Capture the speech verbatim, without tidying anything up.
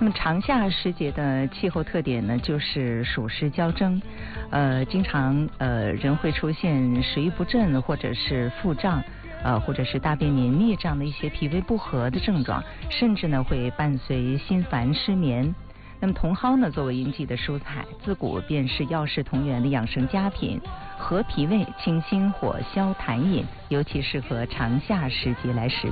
么长夏时节的气候特点呢，就是暑湿交蒸，呃，经常呃人会出现食欲不振，或者是腹胀，呃，或者是大便黏腻这样的一些脾胃不和的症状，甚至呢会伴随心烦失眠。那么茼蒿呢，作为应季的蔬菜，自古便是药食同源的养生佳品，和脾胃、清心火、消痰饮，尤其适合长夏时节来食。